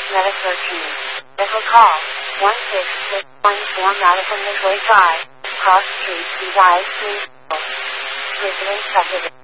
Medical Team. Medical call 16614 Madison Midway Drive, Cross Street, Device 3. Resident Secretary.